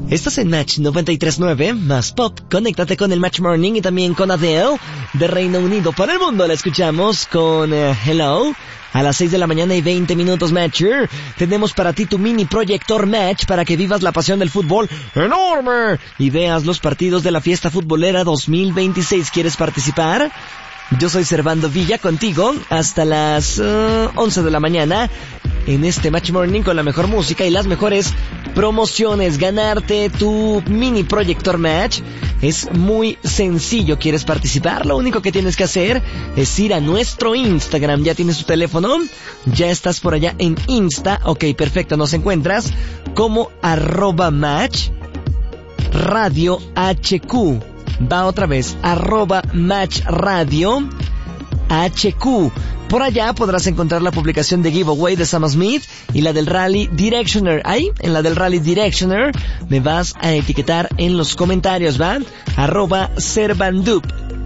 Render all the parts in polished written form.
Estás en Match 93.9, más pop. Conéctate con el Match Morning y también con Adele, de Reino Unido para el mundo. La escuchamos con Hello. A las 6 de la mañana y 20 minutos, Matcher. Tenemos para ti tu mini proyector Match para que vivas la pasión del fútbol enorme y veas los partidos de la fiesta futbolera 2026. ¿Quieres participar? Yo soy Servando Villa contigo hasta las 11 de la mañana en este Match Morning con la mejor música y las mejores promociones. Ganarte tu mini proyector Match es muy sencillo. ¿Quieres participar? Lo único que tienes que hacer es ir a nuestro Instagram. ¿Ya tienes tu teléfono? ¿Ya estás por allá en Insta? Ok, perfecto. Nos encuentras como @Match Radio HQ. Va otra vez, @Match Radio HQ. Por allá podrás encontrar la publicación de giveaway de Sam Smith y la del Rally Directioner. Ahí, en la del Rally Directioner, me vas a etiquetar en los comentarios, ¿va? @Servandup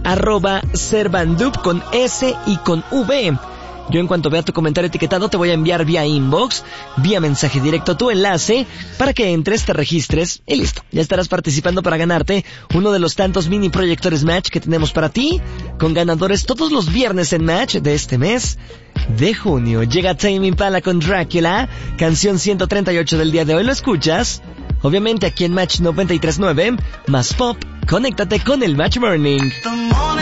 con S y con V. Yo en cuanto vea tu comentario etiquetado te voy a enviar vía inbox, vía mensaje directo tu enlace para que entres, te registres y listo. Ya estarás participando para ganarte uno de los tantos mini proyectores Match que tenemos para ti, con ganadores todos los viernes en Match de este mes de junio. Llega Tame Impala con Drácula, canción 138 del día de hoy. ¿Lo escuchas? Obviamente aquí en Match 93.9, más pop. Conéctate con el Match Morning.